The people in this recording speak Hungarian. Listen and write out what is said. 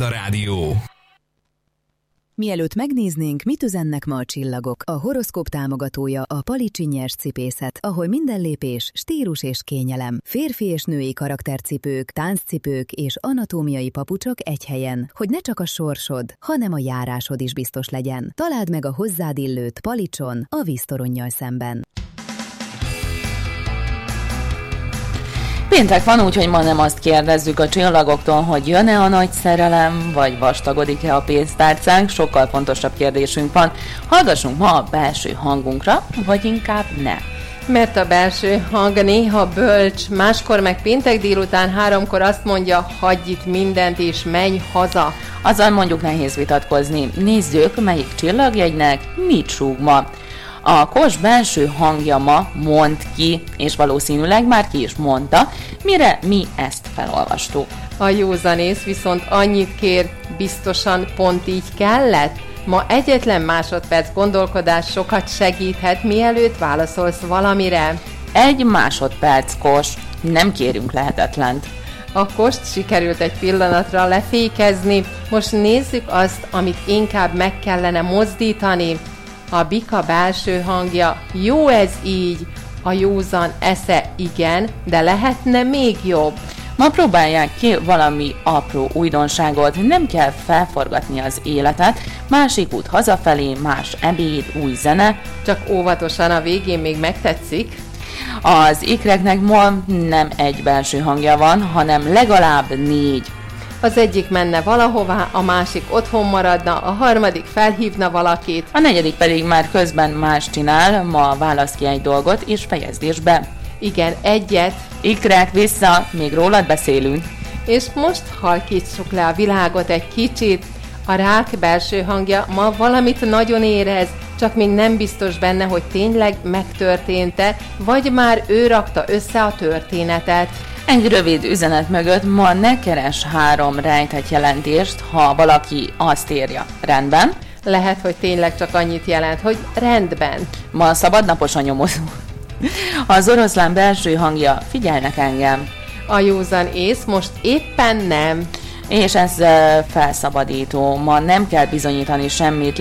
Rádió. Mielőtt megnéznénk, mit üzennek ma a csillagok, a horoszkóp támogatója a Palicsi Nyerscipészet, ahol minden lépés stílus és kényelem. Férfi és női karaktercipők, tánccipők és anatómiai papucsok egy helyen, hogy ne csak a sorsod, hanem a járásod is biztos legyen. Találd meg a hozzád illőt Palicson, a víztoronnyal szemben. Péntek van, úgyhogy ma nem azt kérdezzük a csillagoktól, hogy jön-e a nagy szerelem, vagy vastagodik-e a pénztárcánk, sokkal fontosabb kérdésünk van. Hallgassunk ma a belső hangunkra, vagy inkább ne. Mert a belső hang néha bölcs, máskor meg péntek délután 3-kor azt mondja, hagyj itt mindent és menj haza. Azzal mondjuk nehéz vitatkozni. Nézzük, melyik csillagjegynek mit súg ma. A Kos belső hangja ma mond ki, és valószínűleg már ki is mondta, mire mi ezt felolvastuk. A józanész viszont annyit kér, biztosan pont így kellett? Ma egyetlen másodperc gondolkodás sokat segíthet, mielőtt válaszolsz valamire. 1 másodperc, Kos, nem kérünk lehetetlent. A Kost sikerült egy pillanatra lefékezni, most nézzük azt, amit inkább meg kellene mozdítani. A bika belső hangja, jó ez így, a józan esze igen, de lehetne még jobb. Ma próbálják ki valami apró újdonságot, nem kell felforgatni az életet, másik út hazafelé, más ebéd, új zene. Csak óvatosan, a végén még megtetszik. Az ikreknek ma nem 1 belső hangja van, hanem legalább 4. Az egyik menne valahová, a másik otthon maradna, a harmadik felhívna valakit. A 4. pedig már közben más csinál, ma válasz ki egy dolgot és fejezd is be. Igen, egyet. Ikrek, vissza, még rólad beszélünk. És most halkítsuk le a világot egy kicsit. A rák belső hangja ma valamit nagyon érez, csak még nem biztos benne, hogy tényleg megtörtént-e, vagy már ő rakta össze a történetet. Egy rövid üzenet mögött ma ne keres 3 rejtett jelentést, ha valaki azt írja. Rendben? Lehet, hogy tényleg csak annyit jelent, hogy rendben. Ma szabadnapos a nyomozó. Az oroszlán belső hangja, figyelnek engem. A józan ész most éppen nem. És ez felszabadító. Ma nem kell bizonyítani semmit,